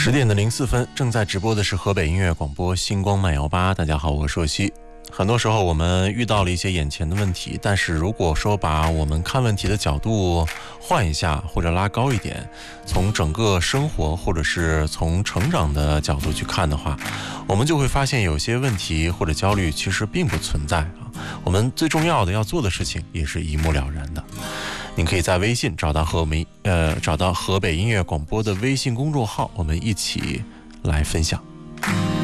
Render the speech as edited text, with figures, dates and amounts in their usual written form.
10:04，正在直播的是河北音乐广播星光漫游吧。大家好，我是硕熙。很多时候我们遇到了一些眼前的问题，但是如果说把我们看问题的角度换一下，或者拉高一点，从整个生活或者是从成长的角度去看的话，我们就会发现有些问题或者焦虑其实并不存在啊。我们最重要的要做的事情也是一目了然的。您可以在微信找到河北音乐广播的微信公众号，我们一起来分享。